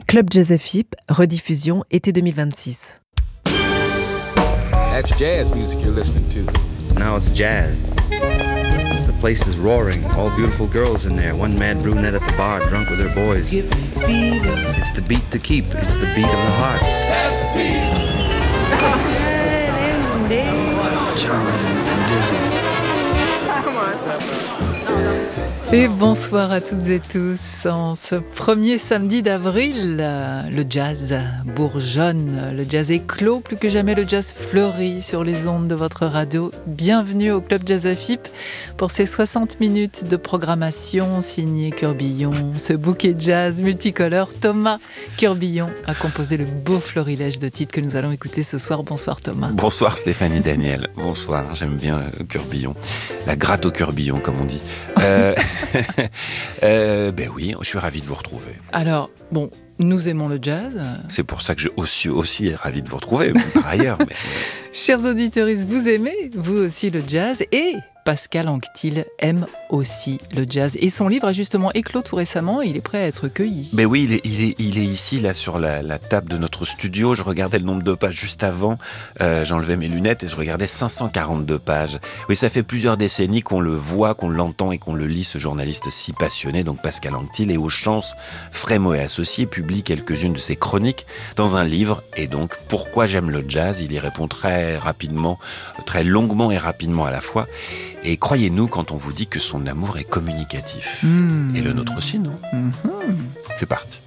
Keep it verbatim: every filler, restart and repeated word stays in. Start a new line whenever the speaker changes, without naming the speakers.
Club Jazz F I P, rediffusion été deux mille vingt-six.
That's jazz music you're listening to.
Now it's jazz. The place is roaring, all beautiful girls in there, one mad brunette at the bar, drunk with her boys. It's the beat to keep, it's the beat of the heart.
Et bonsoir à toutes et tous. En ce premier samedi d'avril, le jazz bourgeonne, le jazz éclot, plus que jamais le jazz fleurit sur les ondes de votre radio. Bienvenue au Club Jazz F I P pour ces soixante minutes de programmation signée Curbillon. Ce bouquet jazz multicolore, Thomas Curbillon a composé le beau florilège de titres que nous allons écouter ce soir. Bonsoir Thomas.
Bonsoir Stéphanie Daniel. Bonsoir, j'aime bien le Curbillon. La gratte au Curbillon, comme on dit. Euh... euh, ben oui, je suis ravi de vous retrouver.
Alors, bon, nous aimons le jazz.
C'est pour ça que je suis aussi ravi de vous retrouver, par ailleurs. Mais...
Chers auditeurs, vous aimez, vous aussi, le jazz, et Pascal Anquetil aime aussi le jazz. Et son livre a justement éclos tout récemment et il est prêt à être cueilli.
Ben oui, il est, il est, il est ici, là, sur la, la table de notre studio. Je regardais le nombre de pages juste avant. Euh, j'enlevais mes lunettes et je regardais cinq cent quarante-deux pages. Oui, ça fait plusieurs décennies qu'on le voit, qu'on l'entend et qu'on le lit, ce journaliste si passionné, donc Pascal Anquetil. Et aux chances, Frémo et Associés publie quelques-unes de ses chroniques dans un livre. Et donc, pourquoi j'aime le jazz ? Il y répond très rapidement, très longuement et rapidement à la fois. Et croyez-nous quand on vous dit que son amour est communicatif. Mmh. Et le nôtre aussi, non ?
Mmh.
C'est parti.